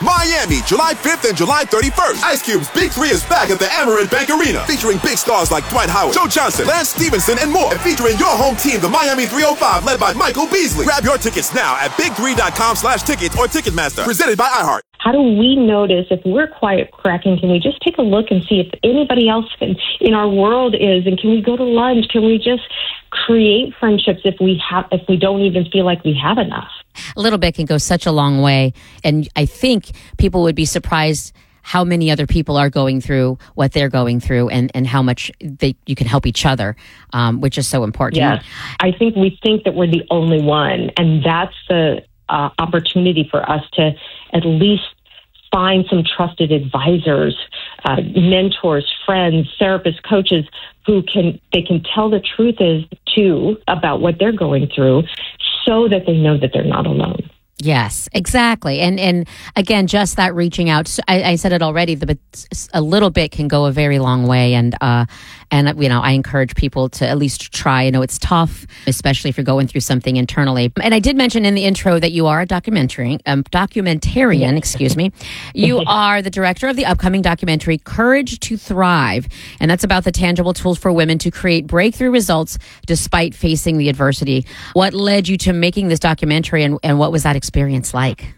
Miami, July 5th and July 31st. Ice Cube's Big 3 is back at the Amerant Bank Arena, featuring big stars like Dwight Howard, Joe Johnson, Lance Stevenson, and more. And featuring your home team, the Miami 305, led by Michael Beasley. Grab your tickets now at big3.com/tickets or Ticketmaster. Presented by iHeart. How do we notice if we're quiet cracking? Can we just take a look and see if anybody else in our world is? And can we go to lunch? Can we just create friendships if we don't even feel like we have enough? A little bit can go such a long way. And I think people would be surprised how many other people are going through what they're going through and how much you can help each other, which is so important. Yes. I think we think that we're the only one. And that's the opportunity for us to at least find some trusted advisors, mentors, friends, therapists, coaches who can tell the truth too about what they're going through so that they know that they're not alone. Yes, exactly. And again, just that reaching out. I said it already, but a little bit can go a very long way. And I encourage people to at least try. I know it's tough, especially if you're going through something internally. And I did mention in the intro that you are a documentarian, excuse me. You are the director of the upcoming documentary Courage to Thrive. And that's about the tangible tools for women to create breakthrough results despite facing the adversity. What led you to making this documentary and what was that experience like?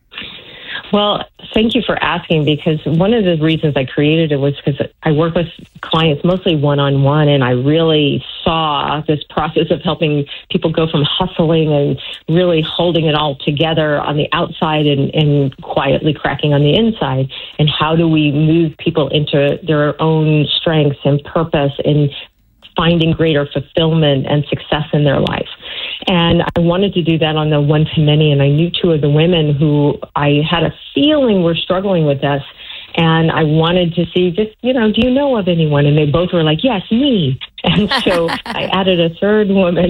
Well, thank you for asking, because one of the reasons I created it was because I work with clients mostly one-on-one, and I really saw this process of helping people go from hustling and really holding it all together on the outside and quietly cracking on the inside. And how do we move people into their own strengths and purpose and finding greater fulfillment and success in their life. And I wanted to do that on the one-to-many, and I knew two of the women who I had a feeling were struggling with this. And I wanted to see just, do you know of anyone? And they both were like, yes, me. And so I added a third woman.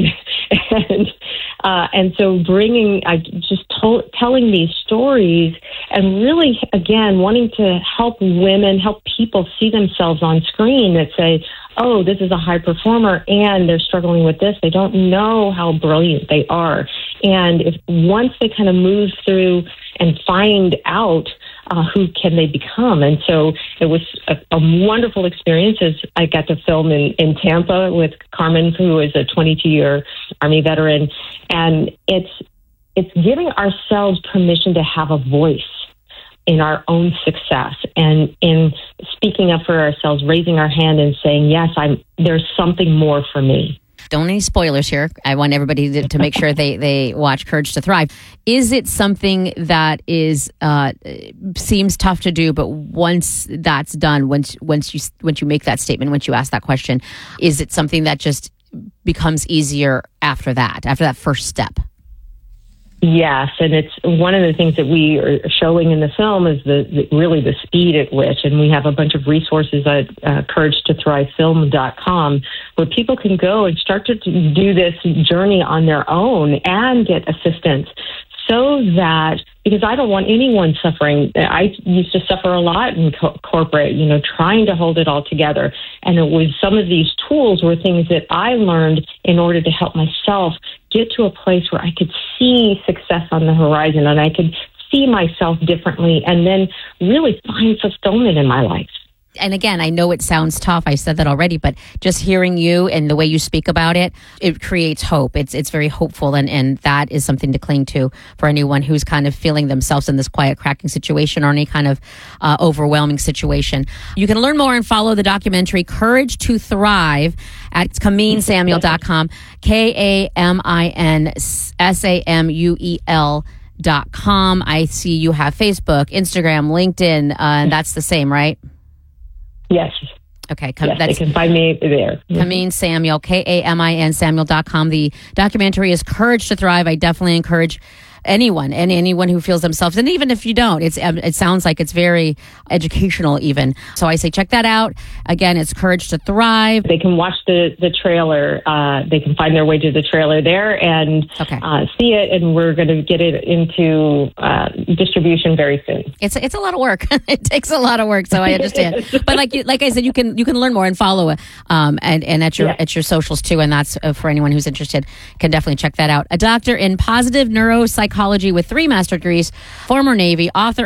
And so telling these stories and really, again, wanting to help women, help people see themselves on screen that say, oh, this is a high performer and they're struggling with this. They don't know how brilliant they are. And once they kind of move through and find out who can they become. And so it was a wonderful experience as I got to film in Tampa with Carmen, who is a 22-year Army veteran. And it's giving ourselves permission to have a voice in our own success and in speaking up for ourselves, raising our hand and saying, yes, there's something more for me. Don't any spoilers here. I want everybody to make sure they watch Courage to Thrive. Is it something that seems tough to do, but once that's done, once you make that statement, once you ask that question, is it something that just becomes easier after that first step? Yes, and it's one of the things that we are showing in the film is really the speed at which, and we have a bunch of resources at CourageToThriveFilm.com where people can go and start to do this journey on their own and get assistance. So that, because I don't want anyone suffering. I used to suffer a lot in corporate, trying to hold it all together. And it was some of these tools were things that I learned in order to help myself get to a place where I could see success on the horizon and I could see myself differently and then really find fulfillment in my life. And again, I know it sounds tough. I said that already, but just hearing you and the way you speak about it, it creates hope. It's very hopeful, and that is something to cling to for anyone who's kind of feeling themselves in this quiet cracking situation or any kind of overwhelming situation. You can learn more and follow the documentary Courage to Thrive at KaminSamuel.com, KaminSamuel.com. I see you have Facebook, Instagram, LinkedIn, and that's the same, right? Yes. Okay. They can find me there. Kamin Samuel, Kamin Samuel.com. The documentary is Courage to Thrive. I definitely encourage anyone who feels themselves, and even if you don't, it sounds like it's very educational even. So I say check that out. Again, it's Courage to Thrive. They can watch the trailer. They can find their way to the trailer there and see it, and we're going to get it into distribution very soon. It's a lot of work. It takes a lot of work, so I understand. But like I said, you can learn more and follow it, and at your socials too. And that's for anyone who's interested, can definitely check that out. A doctor in positive neuropsychology with 3 master's degrees, former Navy, author